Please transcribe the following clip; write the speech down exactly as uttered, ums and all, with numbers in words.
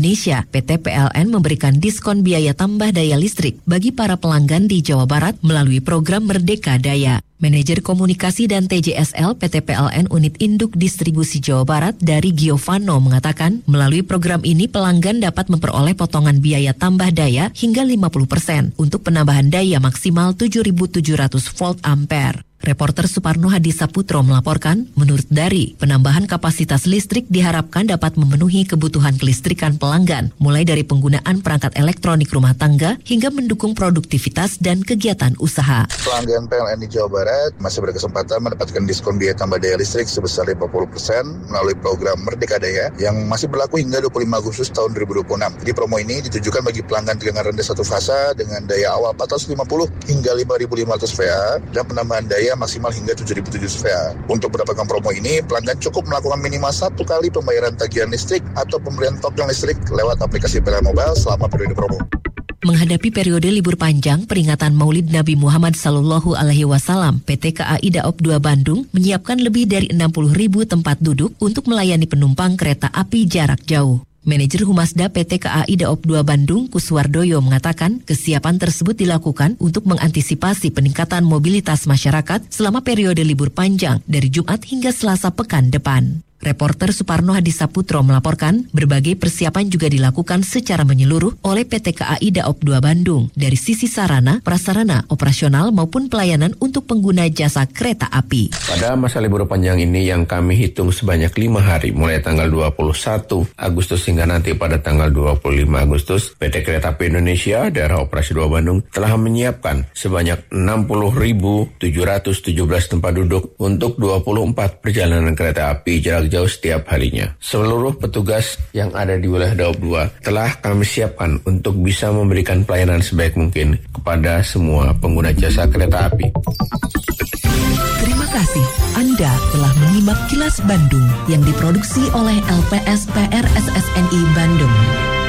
Indonesia, P T P L N memberikan diskon biaya tambah daya listrik bagi para pelanggan di Jawa Barat melalui program Merdeka Daya. Manajer Komunikasi dan T J S L P T P L N Unit Induk Distribusi Jawa Barat dari Giovanno mengatakan, melalui program ini pelanggan dapat memperoleh potongan biaya tambah daya hingga lima puluh persen untuk penambahan daya maksimal tujuh ribu tujuh ratus volt ampere. Reporter Suparno Hadi Saputro melaporkan, menurut Dari, penambahan kapasitas listrik diharapkan dapat memenuhi kebutuhan kelistrikan pelanggan, mulai dari penggunaan perangkat elektronik rumah tangga hingga mendukung produktivitas dan kegiatan usaha. Pelanggan P L N di Jawa Barat masih berkesempatan mendapatkan diskon biaya tambah daya listrik sebesar lima puluh persen melalui program Merdeka Daya yang masih berlaku hingga dua puluh lima Agustus tahun dua ribu dua puluh enam. Jadi promo ini ditujukan bagi pelanggan tegangan rendah satu fasa dengan daya awal empat ratus lima puluh hingga lima ribu lima ratus volt dan penambahan daya maksimal hingga tujuh ribu tujuh ratus volt. Untuk mendapatkan promo ini, pelanggan cukup melakukan minimal satu kali pembayaran tagihan listrik atau pembelian token listrik lewat aplikasi P L N Mobile selama periode promo. Menghadapi periode libur panjang peringatan Maulid Nabi Muhammad Sallallahu Alaihi Wasallam, P T K A I Daop dua Bandung menyiapkan lebih dari enam puluh ribu tempat duduk untuk melayani penumpang kereta api jarak jauh. Manajer Humasda P T K A I Daop dua Bandung, Kuswardoyo, mengatakan kesiapan tersebut dilakukan untuk mengantisipasi peningkatan mobilitas masyarakat selama periode libur panjang dari Jumat hingga Selasa pekan depan. Reporter Suparno Hadi Saputro melaporkan, berbagai persiapan juga dilakukan secara menyeluruh oleh P T K A I Daop dua Bandung dari sisi sarana, prasarana, operasional maupun pelayanan untuk pengguna jasa kereta api. Pada masa libur panjang ini yang kami hitung sebanyak lima hari, mulai tanggal dua puluh satu Agustus hingga nanti pada tanggal dua puluh lima Agustus, P T Kereta Api Indonesia Daerah Operasi dua Bandung telah menyiapkan sebanyak enam puluh ribu tujuh ratus tujuh belas tempat duduk untuk dua puluh empat perjalanan kereta api jarak jauh setiap harinya. Seluruh petugas yang ada di wilayah Daop dua telah kami siapkan untuk bisa memberikan pelayanan sebaik mungkin kepada semua pengguna jasa kereta api. Terima kasih Anda telah menyimak Kilas Bandung yang diproduksi oleh L P S P R S S N I Bandung.